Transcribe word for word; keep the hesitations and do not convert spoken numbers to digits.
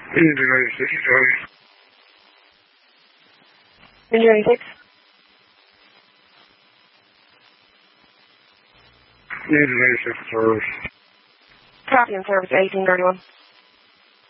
Engine ninety-six, Charlie. Engine ninety-six. Engine ninety-six, service. Copy and service eighteen thirty-one.